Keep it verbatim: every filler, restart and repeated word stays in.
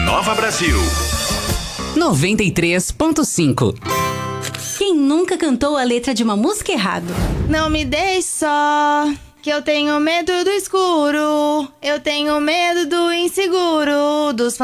Nova Brasil. noventa e três ponto cinco. Quem nunca cantou a letra de uma música errado? Não me deixe só, que eu tenho medo do escuro. Eu tenho medo do inseguro, dos